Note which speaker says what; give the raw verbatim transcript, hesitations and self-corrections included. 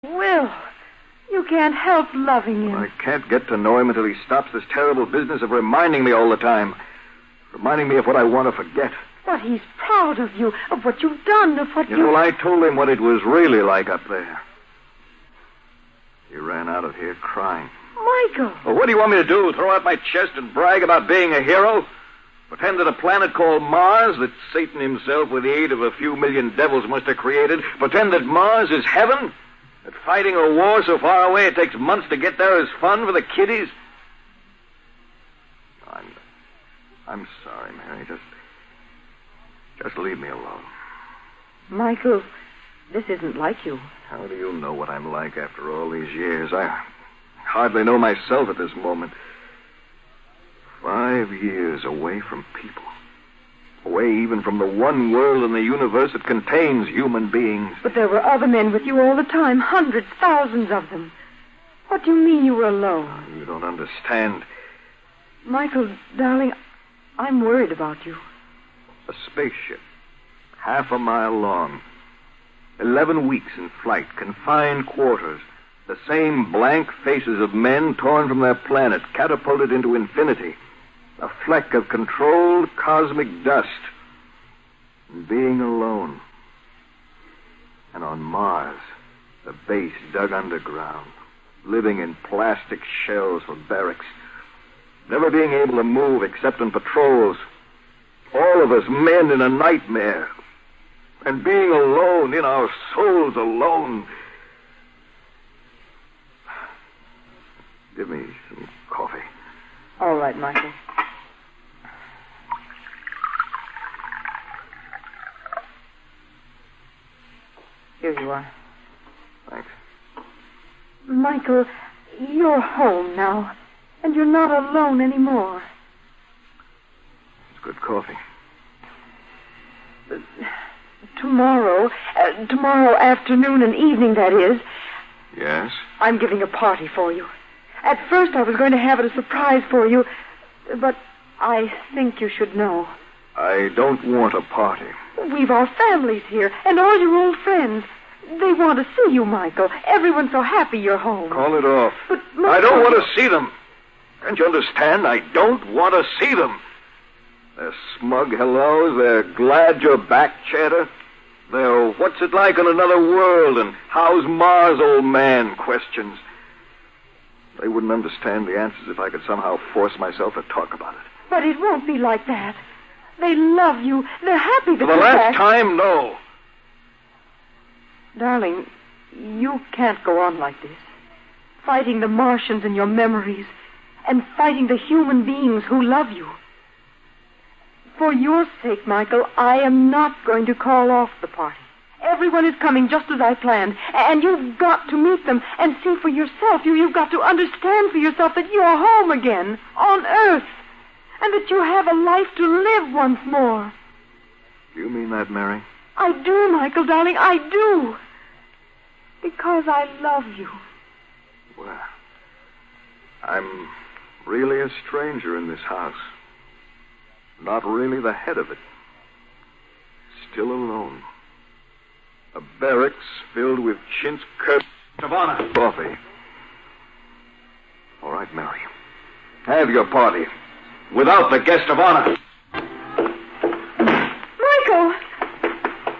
Speaker 1: Will, you can't help loving him.
Speaker 2: I can't get to know him until he stops this terrible business of reminding me all the time. Reminding me of what I want to forget.
Speaker 1: But he's proud of you, of what you've done, of what
Speaker 2: You
Speaker 1: you...
Speaker 2: know, I told him what it was really like up there. He ran out of here crying.
Speaker 1: Michael!
Speaker 2: Well, what do you want me to do? Throw out my chest and brag about being a hero? Pretend that a planet called Mars, that Satan himself, with the aid of a few million devils, must have created, pretend that Mars is heaven? That fighting a war so far away it takes months to get there is fun for the kiddies? I'm, I'm sorry, Mary. Just, just leave me alone.
Speaker 1: Michael, this isn't like you.
Speaker 2: How do you know what I'm like after all these years? I hardly know myself at this moment. Five years away from people. Away even from the one world in the universe that contains human beings.
Speaker 1: But there were other men with you all the time. Hundreds, thousands of them. What do you mean you were alone?
Speaker 2: You don't understand.
Speaker 1: Michael, darling, I'm worried about you.
Speaker 2: A spaceship. Half a mile long. Eleven weeks in flight. Confined quarters. The same blank faces of men torn from their planet. Catapulted into infinity. A fleck of controlled cosmic dust. And being alone. And on Mars, the base dug underground. Living in plastic shells for barracks. Never being able to move except on patrols. All of us men in a nightmare. And being alone, in our souls alone. Give me some coffee.
Speaker 1: All right, Michael. Here you are.
Speaker 2: Thanks.
Speaker 1: Michael, you're home now, and you're not alone anymore.
Speaker 2: It's good coffee.
Speaker 1: Uh, tomorrow, uh, tomorrow afternoon and evening, that is.
Speaker 2: Yes?
Speaker 1: I'm giving a party for you. At first I was going to have it a surprise for you, but I think you should know.
Speaker 2: I don't want a party.
Speaker 1: We've our families here, and all your old friends. They want to see you, Michael. Everyone's so happy you're home.
Speaker 2: Call it off.
Speaker 1: But,
Speaker 2: I
Speaker 1: Michael...
Speaker 2: don't want to see them. Can't you understand? I don't want to see them. Their smug hellos, their glad you're back chatter, their what's it like on another world and how's Mars, old man questions. They wouldn't understand the answers if I could somehow force myself to talk about it.
Speaker 1: But it won't be like that. They love you. They're happy that
Speaker 2: For the
Speaker 1: you're
Speaker 2: last
Speaker 1: back.
Speaker 2: time, no.
Speaker 1: Darling, you can't go on like this. Fighting the Martians in your memories and fighting the human beings who love you. For your sake, Michael, I am not going to call off the party. Everyone is coming just as I planned, and you've got to meet them and see for yourself. You, you've got to understand for yourself that you're home again, on Earth, and that you have a life to live once more.
Speaker 2: Do you mean that, Mary?
Speaker 1: I do, Michael, darling, I do. Because I love you.
Speaker 2: Well, I'm really a stranger in this house. Not really the head of it. Still alone. A barracks filled with chintz curtains.
Speaker 3: Savannah.
Speaker 2: Coffee. All right, Mary. Have your party. Without the guest of honor.